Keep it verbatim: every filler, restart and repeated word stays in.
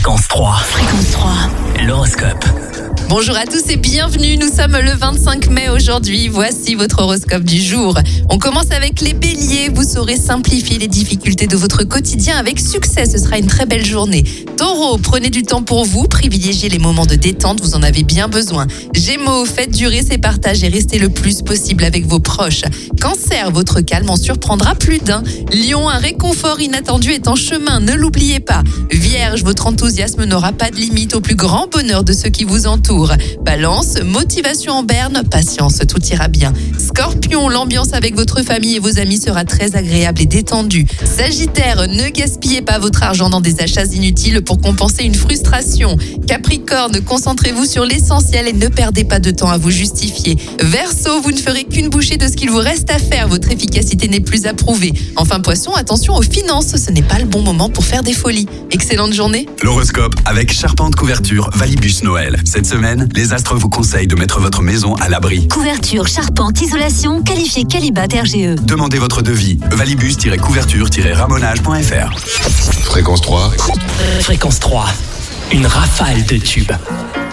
Fréquence trois. Fréquence trois. L'horoscope. Bonjour à tous et bienvenue, nous sommes le vingt-cinq mai aujourd'hui, voici votre horoscope du jour. On commence avec les béliers, vous saurez simplifier les difficultés de votre quotidien avec succès, ce sera une très belle journée. Taureau, prenez du temps pour vous, privilégiez les moments de détente, vous en avez bien besoin. Gémeaux, faites durer ces partages et restez le plus possible avec vos proches. Cancer, votre calme en surprendra plus d'un. Lion, un réconfort inattendu est en chemin, ne l'oubliez pas. Vierge, votre enthousiasme n'aura pas de limite au plus grand bonheur de ceux qui vous entourent. Balance, motivation en berne, patience, tout ira bien. Scorpion, l'ambiance avec votre famille et vos amis sera très agréable et détendue. Sagittaire, ne gaspillez pas votre argent dans des achats inutiles pour compenser une frustration. Capricorne, concentrez-vous sur l'essentiel et ne perdez pas de temps à vous justifier. Verseau, vous ne ferez qu'une bouchée de ce qu'il vous reste à faire, votre efficacité n'est plus approuvée. Enfin Poisson, attention aux finances, ce n'est pas le bon moment pour faire des folies. Excellente journée. L'horoscope avec Charpente Couverture Valibus Noël. Cette semaine, les astres vous conseillent de mettre votre maison à l'abri. Couverture, charpente, isolation, qualifié Qualibat R G E. Demandez votre devis. valibus-couverture-ramonage point f r. Fréquence trois. Fréquence trois. Une rafale de tubes.